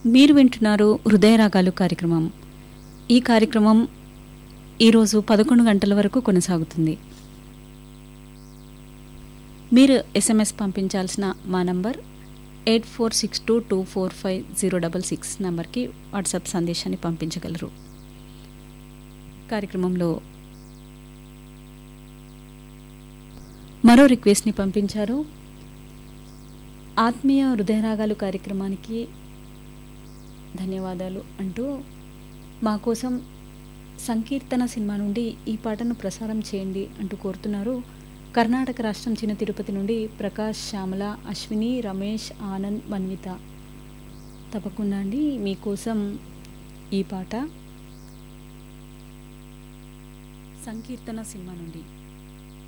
మీరు వింటున్నారు హృదయరాగాలు కార్యక్రమం. ఈ కార్యక్రమం ఈరోజు 11 గంటల వరకు కొనసాగుతుంది. మీరు SMS పంపించాల్సిన మా నంబర్ 8462245066 నంబర్కి వాట్సాప్ సందేశాన్ని పంపించగలరు. కార్యక్రమంలో మరో రిక్వెస్ట్ని పంపించారు. ఆత్మీయ హృదయరాగాలు కార్యక్రమానికి ధన్యవాదాలు అంటూ మా కోసం సంకీర్తన సినిమా నుండి ఈ పాటను ప్రసారం చేయండి అంటూ కోరుతున్నారు. కర్ణాటక రాష్ట్రం చిన్న తిరుపతి నుండి ప్రకాష్, శ్యామల, అశ్విని, రమేష్, ఆనంద్, మన్విత. తప్పకుండా అండి మీకోసం ఈ పాట సంకీర్తన సినిమా నుండి.